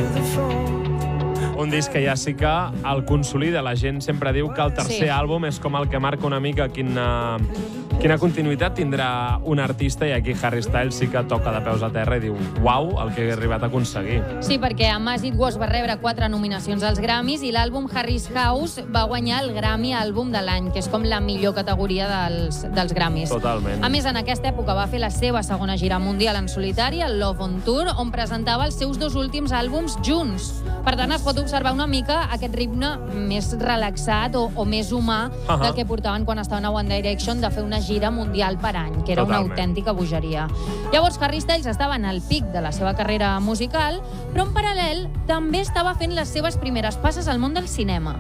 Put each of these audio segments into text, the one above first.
Un disc que ja sí que el consolida. La gent sempre diu que el tercer àlbum és com el que marca una mica quina continuïtat tindrà un artista, i aquí Harry Styles sí que toca de peus a terra i diu uau, el que he arribat a aconseguir. Sí, perquè amb As It Was va rebre 4 nominacions als Grammys i l'àlbum Harry's House va guanyar el Grammy Àlbum de l'any, que és com la millor categoria dels Grammys. Totalment. A més, en aquesta època va fer la seva segona gira mundial en solitari, el Love on Tour, on presentava els seus 2 últims àlbums junts. Per tant, es pot observar una mica aquest ritme més relaxat o més humà del que portaven quan estaven a One Direction, de fer una gira mundial per any, que era una autèntica bogeria. Llavors, Harry Styles estava en el pic de la seva carrera musical, però en paral·lel també estava fent les seves primeres passes al món del cinema.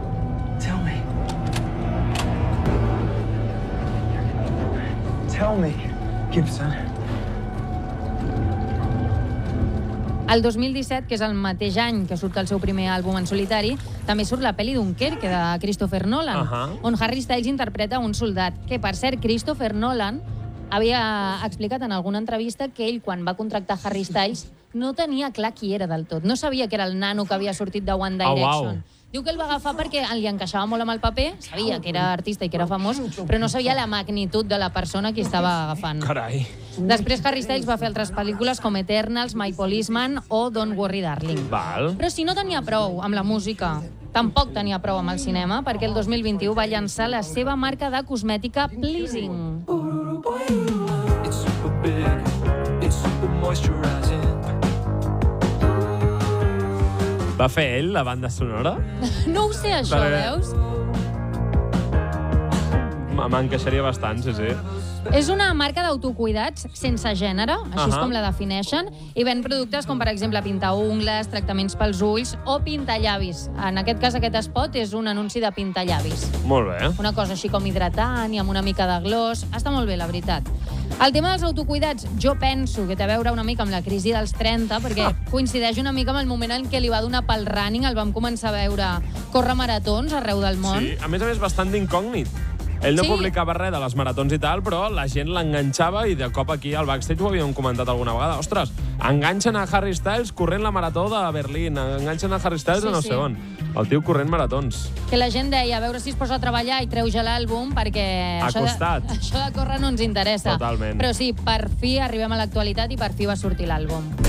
Tell me, Gibson. El 2017, que és el mateix any que surt el seu primer àlbum en solitari, també surt la pel·li Dunkerque, de Christopher Nolan, on Harry Styles interpreta un soldat, que, per cert, Christopher Nolan havia explicat en alguna entrevista que ell, quan va contractar Harry Styles, no tenia clar qui era del tot. No sabia que era el nano que havia sortit de One Direction. Diu que el va agafar perquè li encaixava molt amb el paper, sabia que era artista i que era famós, però no sabia la magnitud de la persona que estava agafant. Carai. Després Harry Styles va fer altres pel·lícules com Eternals, My Policeman o Don't Worry Darling. Però si no tenia prou amb la música, tampoc tenia prou amb el cinema, perquè el 2021 va llançar la seva marca de cosmètica Pleasing. It's super big, it's super moisturizing. Va fer ell la banda sonora? No ho sé, això, veus? M'encaixaria bastant, sí. És una marca d'autocuidats sense gènere, així és com la defineixen, i ven productes com, per exemple, pintar ungles, tractaments pels ulls o pintallavis. En aquest cas, aquest spot és un anunci de pintallavis. Molt bé. Una cosa així com hidratant i amb una mica de gloss. Està molt bé, la veritat. El tema dels autocuidats, jo penso que té a veure una mica amb la crisi dels 30, perquè coincideix una mica amb el moment en què li va donar pel running, el vam començar a veure córrer maratons arreu del món. Sí, a més, bastant d'incògnit. Ell no publicava res de les maratons i tal, però la gent l'enganxava i de cop aquí al backstage ho havíem comentat alguna vegada. Ostres, enganxen a Harry Styles corrent la marató de Berlín, enganxen a Harry Styles a no sé on. El tio corrent maratons. Que la gent deia, a veure si es posa a treballar i treu ja l'àlbum, perquè això de córrer no ens interessa. Totalment. Però sí, per fi arribem a l'actualitat i per fi va sortir l'àlbum.